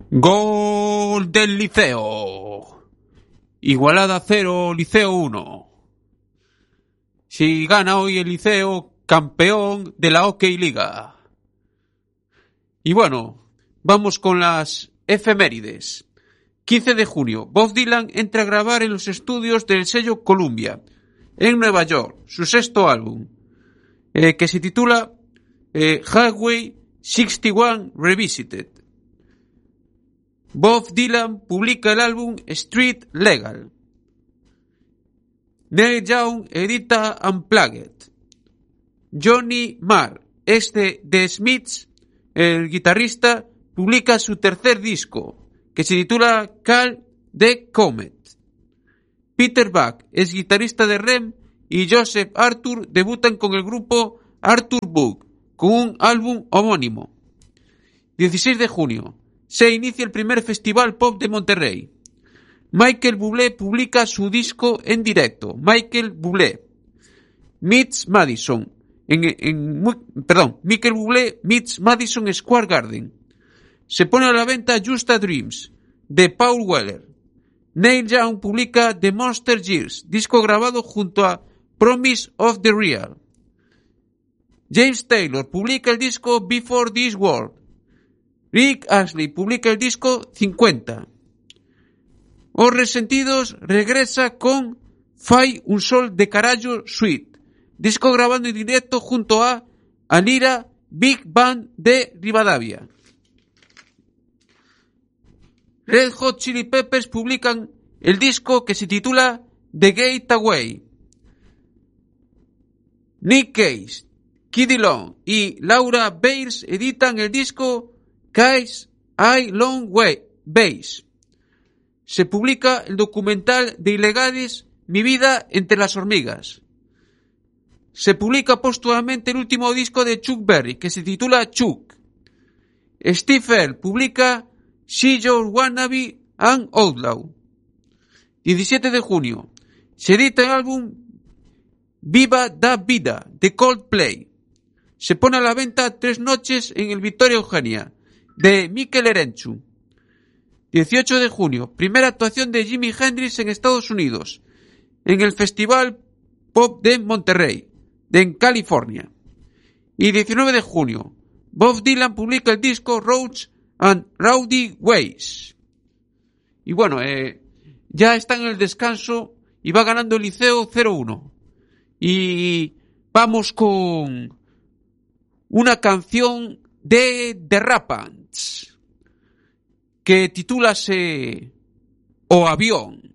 Gol del Liceo. Igualada 0, Liceo 1. Si gana hoy el Liceo, campeón de la Hockey Liga. Y bueno, vamos con las efemérides. 15 de junio, Bob Dylan entra a grabar en los estudios del sello Columbia, en Nueva York, su sexto álbum, que se titula Highway 61 Revisited. Bob Dylan publica el álbum Street Legal. Neil Young edita Unplugged. Johnny Marr, ex de The Smiths, el guitarrista, publica su tercer disco, que se titula Call the Comet. Peter Buck, ex guitarrista de REM, y Joseph Arthur debutan con el grupo Arthur Buck, con un álbum homónimo. 16 de junio, se inicia el primer Festival Pop de Monterrey. Michael Bublé publica su disco en directo, Michael Bublé Meets Madison, Michael Bublé Meets Madison Square Garden. Se pone a la venta Just a Dreams, de Paul Weller. Neil Young publica The Monster Years, disco grabado junto a Promise of the Real. James Taylor publica el disco Before This World. Rick Astley publica el disco 50. Os Resentidos regresa con Fai un Sol de Carallo Suite, disco grabado en directo junto a Alira Big Band de Rivadavia. Red Hot Chili Peppers publican el disco que se titula The Gateway. Nick Cage, Kiddy Long y Laura Bales editan el disco Case I Long Way Bass. Se publica el documental de Ilegales Mi vida entre las hormigas. Se publica póstumamente el último disco de Chuck Berry, que se titula Chuck. Steve Earle publica See Your Wannabe and Outlaw. 17 de junio, se edita el álbum Viva da Vida de Coldplay. Se pone a la venta 3 noches en el Victoria Eugenia, de Mikel Erenchu. 18 de junio, primera actuación de Jimi Hendrix en Estados Unidos, en el Festival Pop de Monterrey, en California. Y 19 de junio, Bob Dylan publica el disco Roads and Rowdy Ways. Y bueno, ya está en el descanso y va ganando el Liceo 0-1. Y vamos con una canción de The Rapads que titúlase O Avión.